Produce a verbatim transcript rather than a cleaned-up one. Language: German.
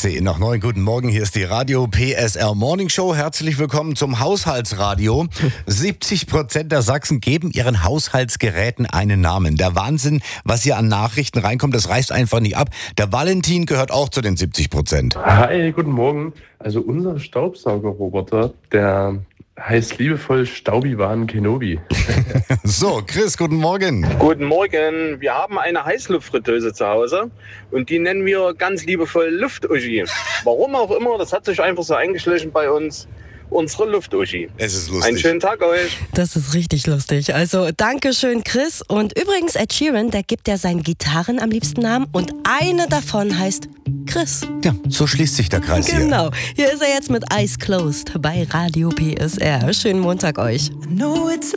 zehn nach neun. Guten Morgen, hier ist die Radio P S R Morning Show. Herzlich willkommen zum Haushaltsradio. siebzig Prozent der Sachsen geben ihren Haushaltsgeräten einen Namen. Der Wahnsinn, was hier an Nachrichten reinkommt, das reißt einfach nicht ab. Der Valentin gehört auch zu den siebzig Prozent. Hi, guten Morgen. Also unser Staubsaugerroboter, der heißt liebevoll Staubi-Waren Kenobi. So, Chris, guten Morgen. Guten Morgen. Wir haben eine Heißluftfritteuse zu Hause und die nennen wir ganz liebevoll Luft-Uschi. Warum auch immer, das hat sich einfach so eingeschlichen bei uns. Unsere Luft-Uschi. Es ist lustig. Einen schönen Tag euch. Das ist richtig lustig. Also Dankeschön, Chris. Und übrigens, Ed Sheeran, der gibt ja seinen Gitarren am liebsten Namen und eine davon heißt Chris. Ja, so schließt sich der Kreis hier. Genau. Hier ist er jetzt mit Eyes Closed bei Radio P S R. Schönen Montag euch. I know it's